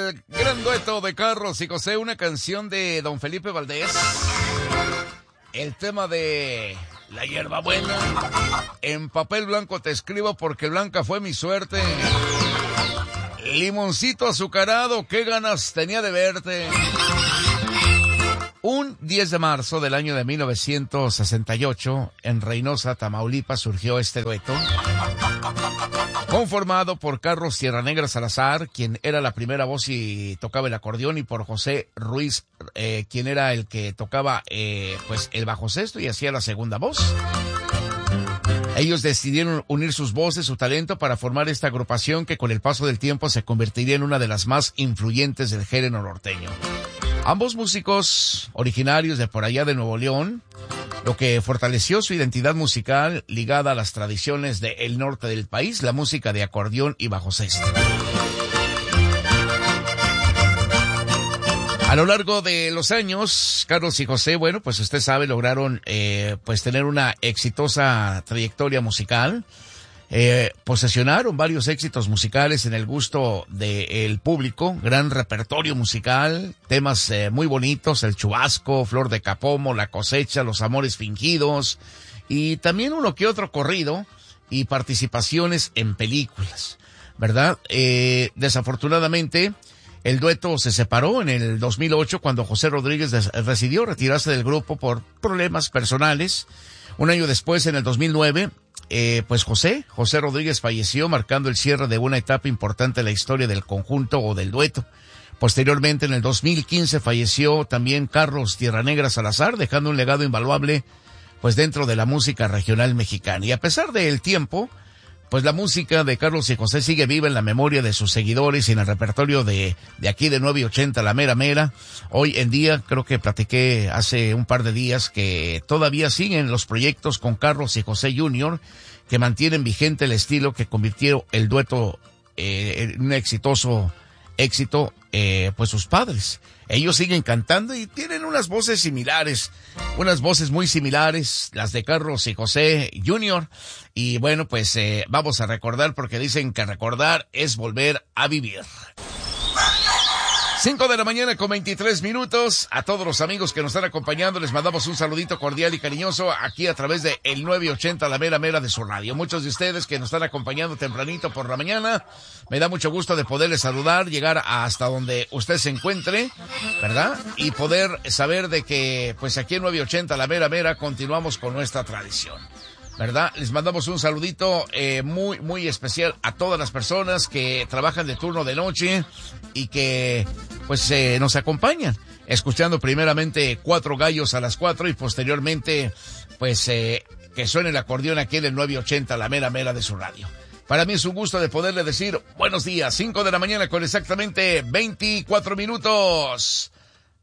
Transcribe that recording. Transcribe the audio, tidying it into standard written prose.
el gran dueto de Carlos y José, una canción de Don Felipe Valdés. El tema de la hierbabuena. En papel blanco te escribo porque blanca fue mi suerte. Limoncito azucarado, qué ganas tenía de verte. Un 10 de marzo del año de 1968, en Reynosa, Tamaulipas, surgió este dueto, conformado por Carlos Tierranegra Salazar, quien era la primera voz y tocaba el acordeón, y por José Ruiz, quien era el que tocaba pues el bajo sexto y hacía la segunda voz. Ellos decidieron unir sus voces, su talento, para formar esta agrupación que con el paso del tiempo se convertiría en una de las más influyentes del género norteño. Ambos músicos originarios de por allá de Nuevo León, lo que fortaleció su identidad musical ligada a las tradiciones del norte del país, la música de acordeón y bajo sexto. A lo largo de los años, Carlos y José, bueno, pues usted sabe, lograron pues tener una exitosa trayectoria musical. Posesionaron varios éxitos musicales en el gusto del público, gran repertorio musical, temas muy bonitos, El Chubasco, Flor de Capomo, La Cosecha, Los Amores Fingidos, y también uno que otro corrido y participaciones en películas, ¿verdad? Desafortunadamente, el dueto se separó en el 2008 cuando José Rodríguez decidió retirarse del grupo por problemas personales. Un año después, en el 2009, pues José Rodríguez falleció, marcando el cierre de una etapa importante en la historia del conjunto o del dueto. Posteriormente, en el 2015, falleció también Carlos Tierranegra Salazar, dejando un legado invaluable pues dentro de la música regional mexicana. Y a pesar del tiempo, pues la música de Carlos y José sigue viva en la memoria de sus seguidores y en el repertorio de aquí de 980, la mera mera. Hoy en día, creo que platiqué hace un par de días que todavía siguen los proyectos con Carlos y José Jr., que mantienen vigente el estilo que convirtieron el dueto en un exitoso éxito, pues sus padres. Ellos siguen cantando y tienen unas voces similares, unas voces muy similares, las de Carlos y José Jr. Y bueno, pues vamos a recordar, porque dicen que recordar es volver a vivir. 5 de la mañana con 23 minutos. A todos los amigos que nos están acompañando les mandamos un saludito cordial y cariñoso aquí a través de el 980, la mera mera de su radio. Muchos de ustedes que nos están acompañando tempranito por la mañana, me da mucho gusto de poderles saludar, llegar hasta donde usted se encuentre, ¿verdad? Y poder saber de que pues aquí en 980, la mera mera, continuamos con nuestra tradición, ¿verdad? Les mandamos un saludito muy, muy especial a todas las personas que trabajan de turno de noche y que pues nos acompañan, escuchando primeramente Cuatro Gallos a las 4 y posteriormente pues que suene el acordeón aquí en el 980, la mera mera de su radio. Para mí es un gusto de poderle decir buenos días, 5 de la mañana con exactamente 24 minutos.